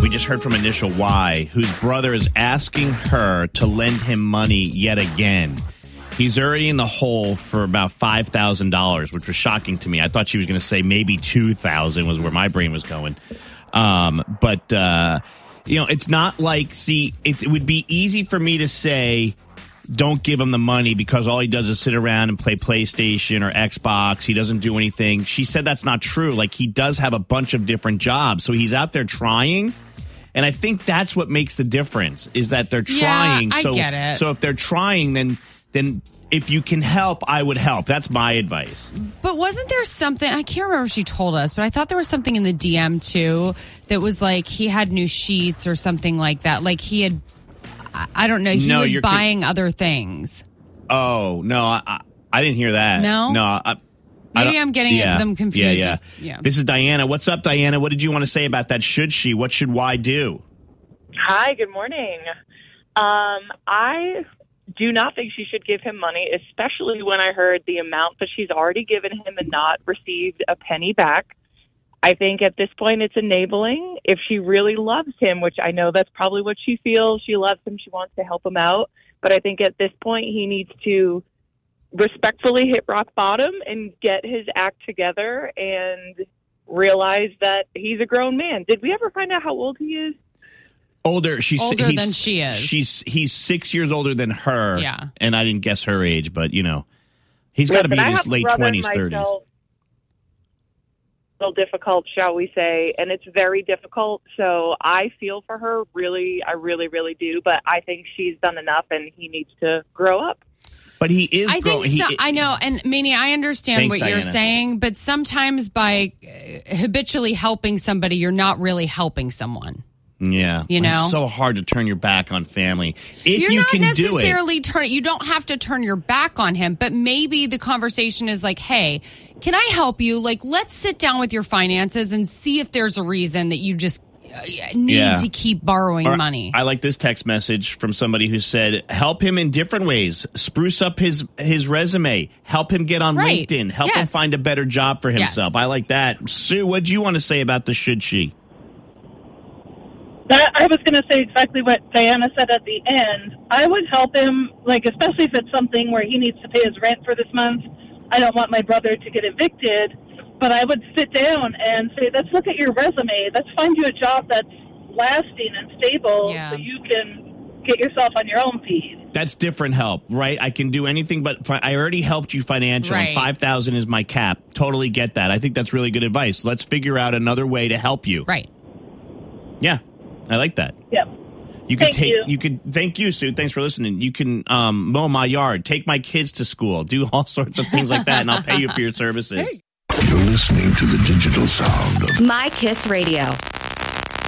We just heard from Initial Y, whose brother is asking her to lend him money yet again. He's already in the hole for about $5,000, which was shocking to me. I thought she was going to say maybe $2,000 was where my brain was going. But it's not like, it would be easy for me to say, don't give him the money because all he does is sit around and play PlayStation or Xbox. He doesn't do anything. She said that's not true. Like, he does have a bunch of different jobs. So he's out there trying. And I think that's what makes the difference, is that they're trying. I get it. So if they're trying, then if you can help, I would help. That's my advice. But wasn't there something, I can't remember if she told us, but I thought there was something in the DM too that was like he had new sheets or something like that. Like he had, I don't know, he was buying other things. Oh, no, I didn't hear that. No? No, Maybe I'm getting them confused. Yeah. This is Diana. What's up, Diana? What did you want to say about that? Should she? What should Y do? Hi, good morning. I do not think she should give him money, especially when I heard the amount that she's already given him and not received a penny back. I think at this point it's enabling. If she really loves him, which I know that's probably what she feels, she loves him, she wants to help him out. But I think at this point he needs to respectfully hit rock bottom and get his act together and realize that he's a grown man. Did we ever find out how old he is? Older than she is. He's 6 years older than her. Yeah. And I didn't guess her age, but he's got to be in his late 20s, 30s. Little difficult, shall we say, and it's very difficult. So I feel for her, I really, really do. But I think she's done enough, and he needs to grow up. But he is. I know, and Manny, I understand what you're saying, but sometimes by habitually helping somebody, you're not really helping someone. Yeah, it's so hard to turn your back on family. If you can do it, you don't have to turn your back on him, but maybe the conversation is like, hey, can I help you? Like, let's sit down with your finances and see if there's a reason that you just need to keep borrowing money. I like this text message from somebody who said, help him in different ways. Spruce up his resume. Help him get on LinkedIn. Help him find a better job for himself. Yes. I like that. Sue, what do you want to say about the should she? I was going to say exactly what Diana said at the end. I would help him, especially if it's something where he needs to pay his rent for this month. I don't want my brother to get evicted, but I would sit down and say, let's look at your resume. Let's find you a job that's lasting and stable so you can get yourself on your own feet. That's different help, right? I can do anything, but I already helped you financially. Right. $5,000 is my cap. Totally get that. I think that's really good advice. Let's figure out another way to help you. Right. Yeah. I like that. Yep. Thank you, Sue. Thanks for listening. You can mow my yard, take my kids to school, do all sorts of things like that, and I'll pay you for your services. You're listening to the digital sound of My Kiss Radio.